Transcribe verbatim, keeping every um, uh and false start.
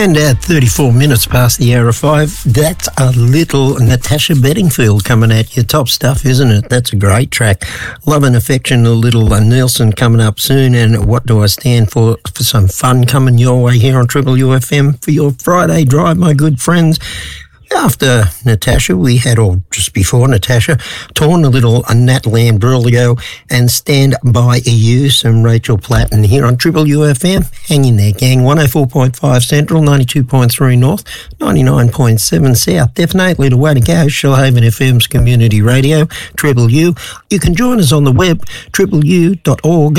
And at thirty-four minutes past the hour of five, that's a little Natasha Bedingfield coming at you. Top stuff, isn't it? That's a great track. Love and Affection, a little uh, Nelson coming up soon. And What Do I Stand For? For some fun coming your way here on Triple U F M for your Friday drive, my good friends. After Natasha, we had, or just before Natasha, Torn, a little uh, Nat Lambrulio, and Stand By You, some Rachel Platt. And here on Triple U F M, hang in there, gang. one oh four point five Central, ninety-two point three North, ninety-nine point seven South. Definitely the way to go. Shoalhaven F M's Community Radio, Triple U. You can join us on the web, triple u dot org